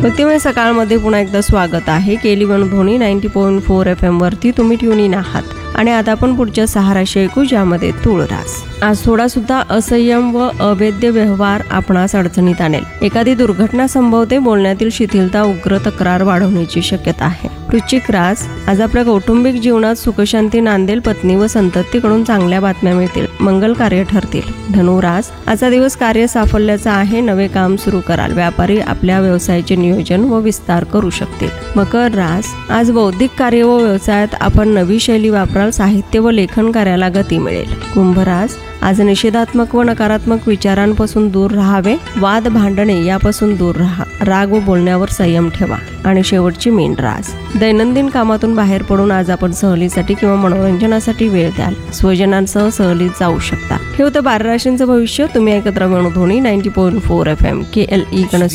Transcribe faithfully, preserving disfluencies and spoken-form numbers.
भक्तिमय सकाळमध्ये पुन्हा एकदा स्वागत आहे. केली Venudhwani ninety point four F M वरती तुम्ही ट्यून इन आहात आणि आता आपण पुढच्या सहा राशी ऐकू, ज्यामध्ये तुळरास. आज थोडा सुद्धा असंयम व अवैध व्यवहार आपणास अडचणीत आणेल. एखादी दुर्घटना संभवते. बोलण्यातील शिथिलता उग्र तक्रार वाढवण्याची शक्यता आहे. वृश्चिक रास, आज आपल्या कौटुंबिक जीवनात सुखशांती नांदेल. पत्नी व संततीकडून चांगल्या बातम्या मिळतील. मंगल कार्य ठरतील. धनुरास, आजचा दिवस कार्य साफल्याचा आहे. नवे काम सुरू कराल. व्यापारी आपल्या व्यवसायाचे नियोजन व विस्तार करू शकतील. मकर रास, आज बौद्धिक कार्य व व्यवसायात आपण नवी शैली वापराल. साहित्य व लेखन कार्याला गती मिळेल. कुंभ रास, आज निषेधात्मक व नकारात्मक विचारांपासून दूर राहावे. वाद भांडणे यापासून दूर राहा. राग व बोलण्यावर संयम ठेवा. आणि शेवटची मीन रास, दैनंदिन कामातून बाहेर पडून आज आपण सहलीसाठी किंवा मनोरंजनासाठी वेळ द्याल. स्वजनांसह सहलीत जाऊ शकता. हे होतं बारा राशींचं भविष्य. तुम्ही ऐकत राहा Venudhwani ninety point four F M. के एल ई